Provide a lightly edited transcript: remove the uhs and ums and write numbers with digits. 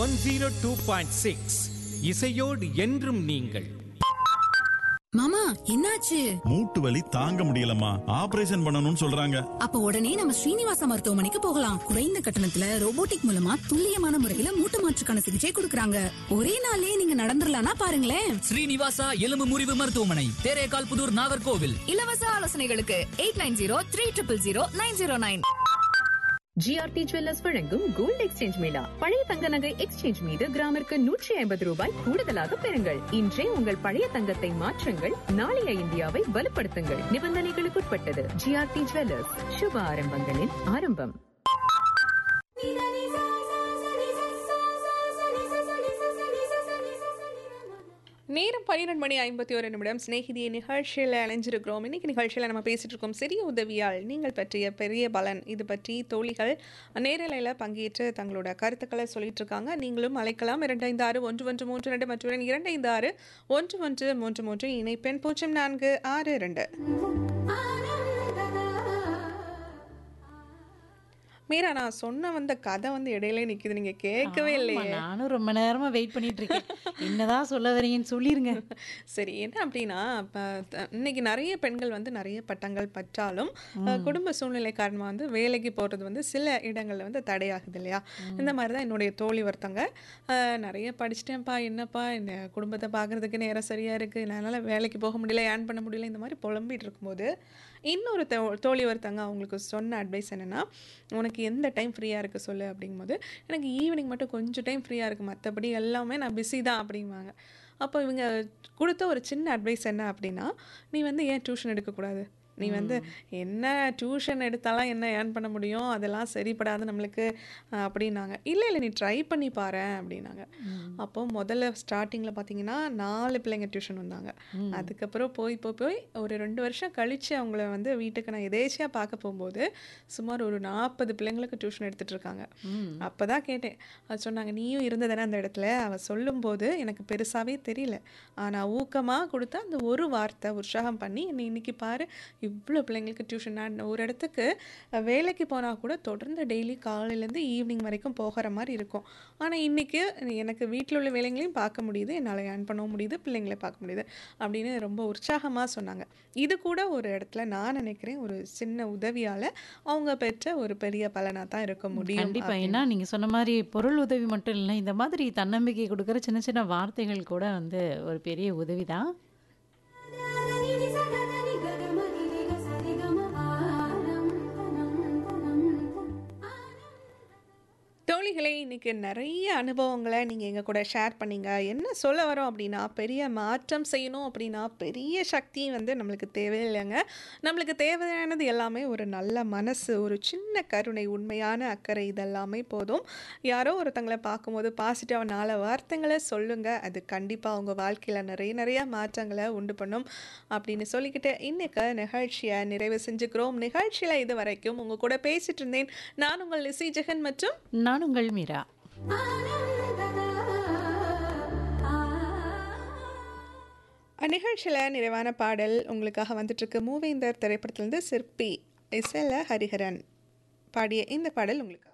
102.6 இசையோடு என்றும் நீங்கள். மாமா என்னாச்சு? மூட்டு வலி தாங்க முடியலம்மா, ஆபரேஷன் பண்ணணும்னு சொல்றாங்க. அப்ப உடனே நம்ம ஸ்ரீனிவாசா மருத்துவமனைக்கு போகலாம். குறைந்த கட்டணத்துல ரோபோட்டிக் மூலமா துல்லியமான முறையில மூட்டு மாற்றுக்கான சிகிச்சை கொடுக்கறாங்க. ஒரே நாள்லயே நீங்க நடந்துடலாம்னா பாருங்களேன். ஸ்ரீனிவாசா எலும்பு முறிவு மருத்துவமனை, தேரேகால் புதூர், நாகர்கோவில். இலவச ஆலோசனைகளுக்கு 8903000909. ஜிஆர்டி ஜுவல்லர்ஸ் வழங்கும் கோல்ட் எக்ஸ்சேஞ்ச் மேளா. பழைய தங்க நகை எக்ஸ்சேஞ்ச் மீது கிராமிற்கு 150 ரூபாய் கூடுதலாக பெறுங்கள். இன்றே உங்கள் பழைய தங்கத்தை மாற்றுங்கள், நாளைய இந்தியாவை வலுப்படுத்துங்கள். நிபந்தனைகளுக்குட்பட்டது. ஜிஆர்டி ஜுவல்லர்ஸ், சுப ஆரம்பங்களின் ஆரம்பம். நேரம் 12:51. சிநேகிதியை நிகழ்ச்சியில் அணைஞ்சிருக்கிறோம். இன்னைக்கு நிகழ்ச்சியில் நம்ம பேசிட்டு இருக்கோம் சிறிய உதவியால் நீங்கள் பற்றிய பெரிய பலன். இது பற்றி தோழிகள் நேரலையில் பங்கேற்று தங்களோட கருத்துக்களை சொல்லிட்டு இருக்காங்க. நீங்களும் அழைக்கலாம். 256113 மற்றும் 25611133 இணைப்பெண் 0462. மீரா, நான் சொன்ன கதை இடையில நிக்குது, நீங்க கேட்கவே இல்லையே. நானும் ரொம்ப நேரமா வெயிட் பண்ணிட்டு இருக்கேன். என்னதான் சொல்ல வரீங்கன்னு சொல்லிருங்க. சரி, என்ன அப்படின்னா, இன்னைக்கு நிறைய பெண்கள் நிறைய பட்டங்கள் பற்றாலும் குடும்ப சூழ்நிலை காரணமா வேலைக்கு போறது சில இடங்கள்ல தடையாகுது இல்லையா? இந்த மாதிரிதான் என்னுடைய தோழி ஒருத்தங்க, நிறைய படிச்சுட்டேன்ப்பா, என்னப்பா இந்த குடும்பத்தை பாக்குறதுக்கு நேரம் சரியா இருக்கு, என்னால வேலைக்கு போக முடியல, ஏர்ன் பண்ண முடியல, இந்த மாதிரி புலம்பிட்டு இருக்கும்போது இன்னொரு தோழி ஒருத்தங்க அவங்களுக்கு சொன்ன அட்வைஸ் என்னன்னா, உனக்கு எந்த டைம் ஃப்ரீயாக இருக்குது சொல்லு அப்படிங்கும்போது, எனக்கு ஈவினிங் மட்டும் கொஞ்சம் டைம் ஃப்ரீயாக இருக்குது, மற்றபடி எல்லாமே நான் பிஸி தான் அப்படிங்குவாங்க. அப்போ இவங்க கொடுத்த ஒரு சின்ன அட்வைஸ் என்ன அப்படின்னா, நீ ஏன் டியூஷன் எடுக்கக்கூடாது, நீ என்ன டியூஷன் எடுத்தாலாம் என்ன ஏர்ன் பண்ண முடியும், அதெல்லாம் சரிப்படாது நம்மளுக்கு அப்படின்னாங்க. இல்லை நீ ட்ரை பண்ணி பாரு அப்படின்னாங்க. அப்போ முதல்ல ஸ்டார்டிங்கில் பார்த்தீங்கன்னா 4 பிள்ளைங்க டியூஷன் வந்தாங்க. அதுக்கப்புறம் போய் ஒரு 2 வருஷம் கழித்து அவங்கள வீட்டுக்கு நான் எதேச்சியாக பார்க்க போகும்போது சுமார் ஒரு 40 பிள்ளைங்களுக்கு டியூஷன் எடுத்துகிட்டு இருக்காங்க. அப்போ தான் கேட்டேன். அது சொன்னாங்க, நீயும் இருந்ததானே அந்த இடத்துல, அவள் சொல்லும்போது எனக்கு பெருசாகவே தெரியல, ஆனால் ஊக்கமாக கொடுத்தா அந்த ஒரு வார்த்தை உற்சாகம் பண்ணி என்னை இன்னைக்கு பாரு இவ்வளோ பிள்ளைங்களுக்கு டியூஷன். நான் ஒரு இடத்துக்கு வேலைக்கு போனால் கூட தொடர்ந்து டெய்லி காலையிலேருந்து ஈவினிங் வரைக்கும் போகிற மாதிரி இருக்கும். ஆனால் இன்றைக்கி எனக்கு வீட்டில் உள்ள வேலைங்களையும் பார்க்க முடியுது, என்னால் ஏர்ன் பண்ணவும் முடியுது, பிள்ளைங்களை பார்க்க முடியுது அப்படின்னு ரொம்ப உற்சாகமாக சொன்னாங்க. இது கூட ஒரு இடத்துல நான் நினைக்கிறேன் ஒரு சின்ன உதவியால் அவங்க பெற்ற ஒரு பெரிய பலனாக தான் இருக்க முடியும். கண்டிப்பாக. ஏன்னா நீங்கள் சொன்ன மாதிரி பொருள் உதவி மட்டும் இல்லை, இந்த மாதிரி தன்னம்பிக்கை கொடுக்குற சின்ன சின்ன வார்த்தைகள் கூட ஒரு பெரிய உதவி தான். தோழிகளே, இன்றைக்கி நிறைய அனுபவங்களை நீங்கள் எங்கள் கூட ஷேர் பண்ணிங்க. என்ன சொல்ல வரோம் அப்படின்னா, பெரிய மாற்றம் செய்யணும் அப்படின்னா பெரிய சக்தி நம்மளுக்கு தேவையில்லைங்க. நம்மளுக்கு தேவையானது எல்லாமே ஒரு நல்ல மனசு, ஒரு சின்ன கருணை, உண்மையான அக்கறை, இதெல்லாமே போதும். யாரோ ஒருத்தங்களை பார்க்கும்போது பாசிட்டிவாக 4 வார்த்தைங்களை சொல்லுங்கள், அது கண்டிப்பாக அவங்க வாழ்க்கையில் நிறைய மாற்றங்களை உண்டு பண்ணும் அப்படின்னு சொல்லிக்கிட்டு இன்றைக்கு நிகழ்ச்சியை நிறைவு செஞ்சுக்கிறோம். நிகழ்ச்சியில் இது வரைக்கும் உங்கள் கூட பேசிகிட்டு இருந்தேன் நான் உங்கள் லிசி ஜெகன் மற்றும் நான் உங்கள் மீரா. நிகழ்ச்சியில் நிறைவான பாடல் உங்களுக்காக வந்துட்டுருக்கு. மூவேந்தர் திரைப்படத்திலிருந்து சிற்பி இசையில் ஹரிஹரன் பாடிய இந்த பாடல் உங்களுக்கு